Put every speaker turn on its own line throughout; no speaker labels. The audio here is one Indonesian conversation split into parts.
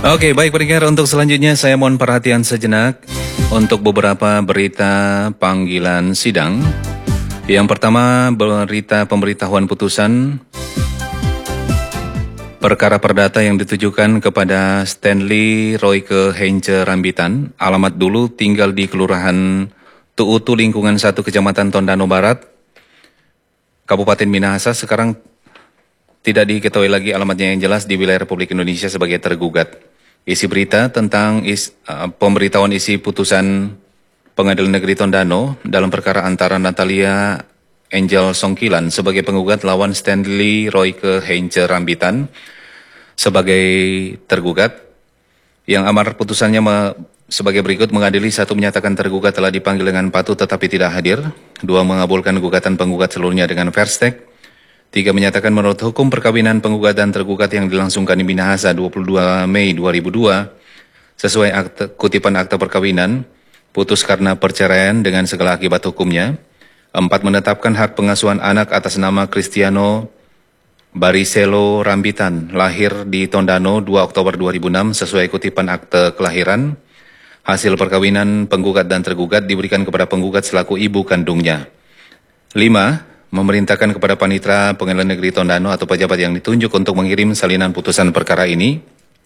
Oke, baik pendengar, untuk selanjutnya saya mohon perhatian sejenak untuk beberapa berita panggilan sidang. Yang pertama, berita pemberitahuan putusan perkara perdata yang ditujukan kepada Stanley Royke Heinze Rambitan, alamat dulu tinggal di Kelurahan Tuutu Lingkungan 1 Kecamatan Tondano Barat, Kabupaten Minahasa, sekarang tidak diketahui lagi alamatnya yang jelas di wilayah Republik Indonesia sebagai tergugat. Isi berita tentang pemberitahuan isi putusan Pengadilan Negeri Tondano dalam perkara antara Natalia Angel Songkilan sebagai penggugat lawan Stanley Royke Heinze Rambitan sebagai tergugat. Yang amar putusannya sebagai berikut: mengadili, 1, menyatakan tergugat telah dipanggil dengan patut tetapi tidak hadir. 2, mengabulkan gugatan penggugat seluruhnya dengan verstek. 3, menyatakan menurut hukum perkawinan penggugat dan tergugat yang dilangsungkan di Minahasa 22 Mei 2002 sesuai kutipan akta perkawinan, putus karena perceraian dengan segala akibat hukumnya. 4, menetapkan hak pengasuhan anak atas nama Cristiano Baricelo Rambitan, lahir di Tondano 2 Oktober 2006 sesuai kutipan akte kelahiran. Hasil perkawinan penggugat dan tergugat diberikan kepada penggugat selaku ibu kandungnya. 5, memerintahkan kepada Panitera Pengadilan Negeri Tondano atau pejabat yang ditunjuk untuk mengirim salinan putusan perkara ini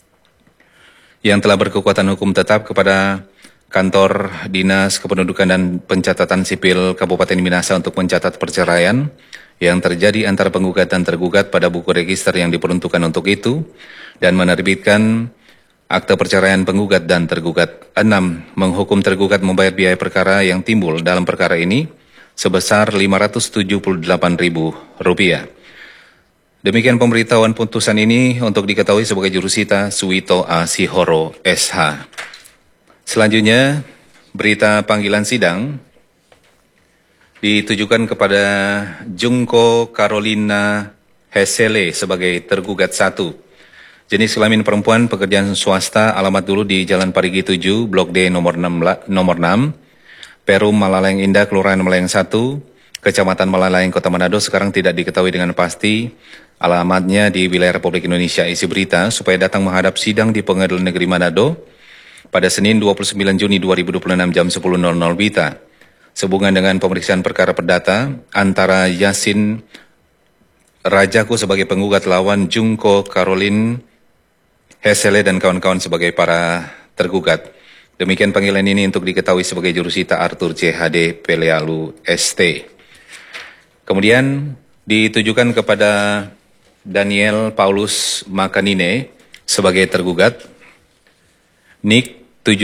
yang telah berkekuatan hukum tetap kepada Kantor Dinas Kependudukan dan Pencatatan Sipil Kabupaten Minahasa untuk mencatat perceraian yang terjadi antara penggugat dan tergugat pada buku register yang diperuntukkan untuk itu dan menerbitkan akte perceraian penggugat dan tergugat. 6, menghukum tergugat membayar biaya perkara yang timbul dalam perkara ini sebesar Rp578.000. Demikian pemberitahuan putusan ini untuk diketahui sebagai jurusita Suwito A. Sihoro SH. Selanjutnya, berita panggilan sidang ditujukan kepada Jungko Carolina Hesele sebagai tergugat 1. Jenis kelamin perempuan, pekerjaan swasta, alamat dulu di Jalan Parigi 7, Blok D nomor 6, Perum Malaleng Indah, Kelurahan Malaleng 1, Kecamatan Malaleng, Kota Manado, sekarang tidak diketahui dengan pasti alamatnya di wilayah Republik Indonesia. Isi berita: supaya datang menghadap sidang di Pengadilan Negeri Manado pada Senin 29 Juni 2026 jam 10.00 WITA. Sehubungan dengan pemeriksaan perkara perdata antara Yasin Rajaku sebagai penggugat lawan Jungko Caroline Hesele dan kawan-kawan sebagai para tergugat. Demikian panggilan ini untuk diketahui sebagai jurusita Arthur CHD Pelealu ST. Kemudian ditujukan kepada Daniel Paulus Makanine sebagai tergugat. NIK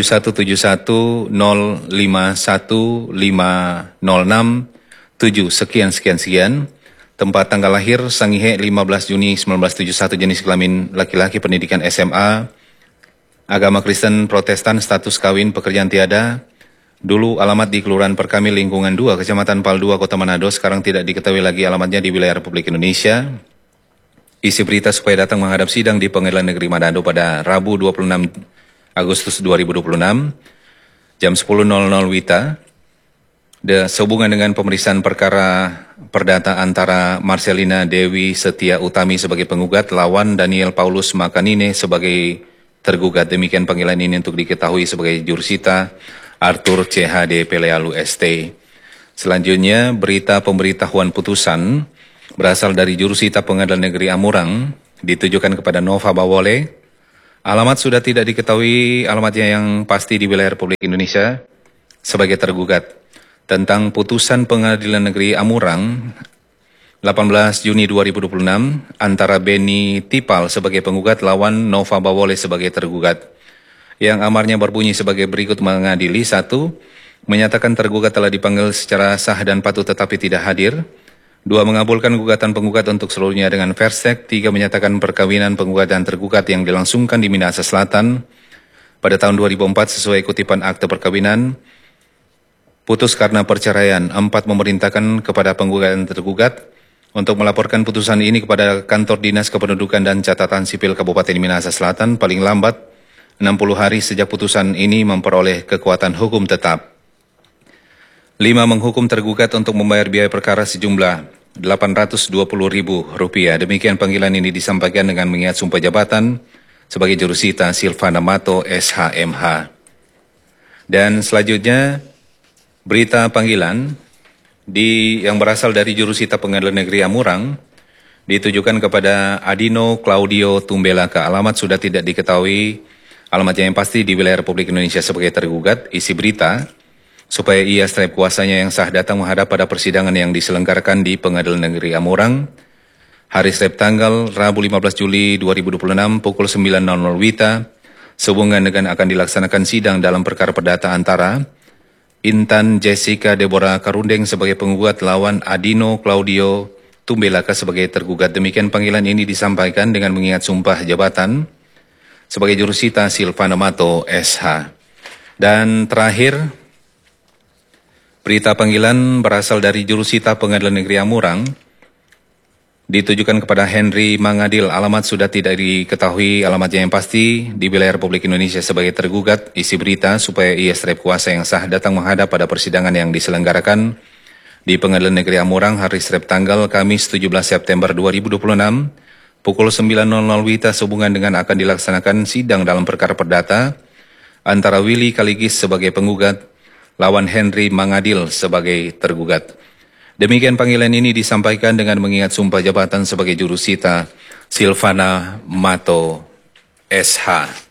7171051506 sekian. Tempat tanggal lahir Sangihe 15 Juni 1971, jenis kelamin laki-laki, pendidikan SMA, agama Kristen Protestan, status kawin, pekerjaan tiada. Dulu alamat di Kelurahan Perkamil Lingkungan 2, Kecamatan Pal 2, Kota Manado, sekarang tidak diketahui lagi alamatnya di wilayah Republik Indonesia. Isi berita: supaya datang menghadap sidang di Pengadilan Negeri Manado pada Rabu 26 Agustus 2026 jam 10.00 WITA. Sehubungan dengan pemeriksaan perkara perdata antara Marcelina Dewi Setia Utami sebagai penggugat lawan Daniel Paulus Makanine sebagai tergugat. Demikian panggilan ini untuk diketahui sebagai jurusita Arthur CHD Pelealu ST. Selanjutnya, berita pemberitahuan putusan berasal dari jurusita Pengadilan Negeri Amurang ditujukan kepada Nova Bawole. Alamat sudah tidak diketahui alamatnya yang pasti di wilayah Republik Indonesia sebagai tergugat. Tentang putusan Pengadilan Negeri Amurang 18 Juni 2026 antara Beni Tipal sebagai penggugat lawan Nova Bawole sebagai tergugat. Yang amarnya berbunyi sebagai berikut: mengadili, 1, menyatakan tergugat telah dipanggil secara sah dan patut tetapi tidak hadir. 2, mengabulkan gugatan penggugat untuk seluruhnya dengan verstek. 3, menyatakan perkawinan penggugat dan tergugat yang dilangsungkan di Minahasa Selatan pada tahun 2004 sesuai kutipan akte perkawinan putus karena perceraian. 4, memerintahkan kepada penggugat dan tergugat untuk melaporkan putusan ini kepada Kantor Dinas Kependudukan dan Catatan Sipil Kabupaten Minahasa Selatan paling lambat 60 hari sejak putusan ini memperoleh kekuatan hukum tetap. 5, menghukum tergugat untuk membayar biaya perkara sejumlah Rp820.000. Demikian panggilan ini disampaikan dengan mengingat sumpah jabatan sebagai jurusita Silvana Mato, SHMH. Dan selanjutnya, berita panggilan yang berasal dari jurusita Pengadilan Negeri Amurang ditujukan kepada Adino Claudio Tumbelaka. Alamat sudah tidak diketahui, alamatnya yang pasti di wilayah Republik Indonesia sebagai tergugat. Isi berita, supaya ia seterap kuasanya yang sah datang menghadap pada persidangan yang diselenggarakan di Pengadilan Negeri Amurang hari seterap tanggal Rabu 15 Juli 2026 pukul 9.00 WITA sehubungan dengan akan dilaksanakan sidang dalam perkara perdata antara Intan Jessica Deborah Karundeng sebagai penggugat lawan Adino Claudio Tumbelaka sebagai tergugat. Demikian panggilan ini disampaikan dengan mengingat sumpah jabatan sebagai jurusita Silvana Mato, SH. Dan terakhir, berita panggilan berasal dari jurusita Pengadilan Negeri Amurang ditujukan kepada Henry Mangadil. Alamat sudah tidak diketahui, alamatnya yang pasti di wilayah Republik Indonesia sebagai tergugat. Isi berita, supaya ia seterap kuasa yang sah datang menghadap pada persidangan yang diselenggarakan di Pengadilan Negeri Amurang hari seterap tanggal Kamis 17 September 2026 pukul 9.00 WITA sehubungan dengan akan dilaksanakan sidang dalam perkara perdata antara Willy Kaligis sebagai penggugat lawan Henry Mangadil sebagai tergugat. Demikian panggilan ini disampaikan dengan mengingat sumpah jabatan sebagai jurusita Silvana Mato, SH.